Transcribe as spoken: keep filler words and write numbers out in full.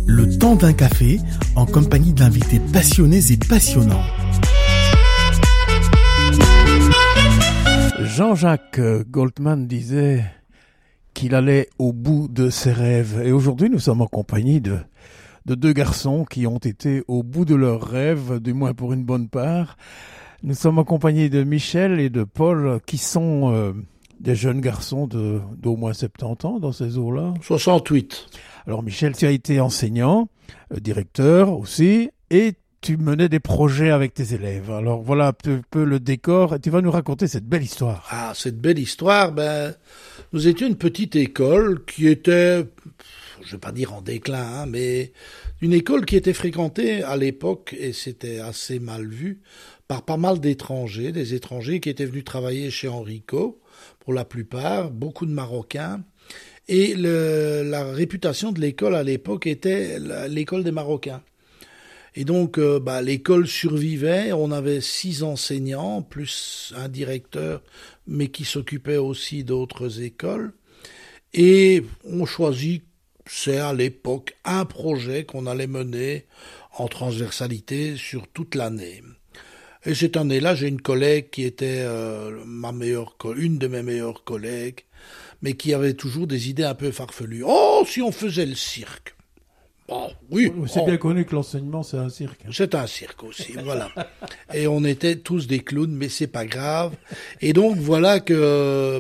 Le temps d'un café en compagnie d'invités passionnés et passionnants. Jean-Jacques Goldman disait qu'il allait au bout de ses rêves. Et aujourd'hui, nous sommes en compagnie de, de deux garçons qui ont été au bout de leurs rêves, du moins pour une bonne part. Nous sommes en compagnie de Michel et de Paul, qui sont euh, des jeunes garçons de, d'au moins soixante-dix ans dans ces eaux-là. soixante-huit. Alors Michel, tu as été enseignant, euh, directeur aussi, et tu menais des projets avec tes élèves. Alors voilà un peu, peu le décor, et tu vas nous raconter cette belle histoire. Ah, cette belle histoire, ben, nous étions une petite école qui était, je vais pas dire en déclin, hein, mais une école qui était fréquentée à l'époque, et c'était assez mal vu, par pas mal d'étrangers, des étrangers qui étaient venus travailler chez Enrico, pour la plupart, beaucoup de Marocains. Et le, la réputation de l'école à l'époque était l'école des Marocains. Et donc, euh, bah, l'école survivait. On avait six enseignants, plus un directeur, mais qui s'occupait aussi d'autres écoles. Et on choisit, c'est à l'époque, un projet qu'on allait mener en transversalité sur toute l'année. Et cette année-là, j'ai une collègue qui était euh, ma meilleure, une de mes meilleures collègues, mais qui avait toujours des idées un peu farfelues. Oh, si on faisait le cirque. Bon, oui. C'est oh. bien connu que l'enseignement, c'est un cirque. C'est un cirque aussi, voilà. Et on était tous des clowns, mais c'est pas grave. Et donc, voilà que